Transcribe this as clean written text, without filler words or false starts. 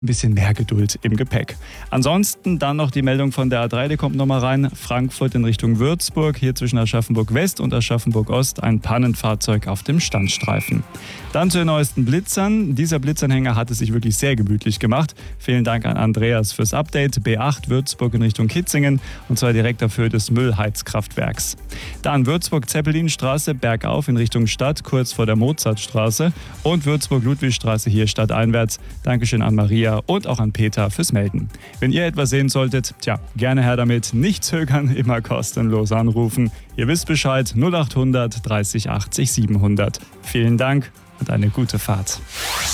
ein bisschen mehr Geduld im Gepäck. Ansonsten dann noch die Meldung von der A3, die kommt nochmal rein. Frankfurt in Richtung Würzburg, hier zwischen Aschaffenburg West und Aschaffenburg Ost ein Pannenfahrzeug auf dem Standstreifen. Dann zu den neuesten Blitzern. Dieser Blitzanhänger hat es sich wirklich sehr gemütlich gemacht. Vielen Dank an Andreas fürs Update. B8 Würzburg in Richtung Kitzingen und zwar direkt auf Höhe des Müllheizkraftwerks. Dann Würzburg-Zeppelinstraße bergauf in Richtung Stadt, kurz vor der Mozartstraße und Würzburg-Ludwigstraße hier stadteinwärts. Dankeschön an Maria und auch an Peter fürs Melden. Wenn ihr etwas sehen solltet, gerne her damit. Nicht zögern, immer kostenlos anrufen. Ihr wisst Bescheid, 0800 30 80 700. Vielen Dank und eine gute Fahrt.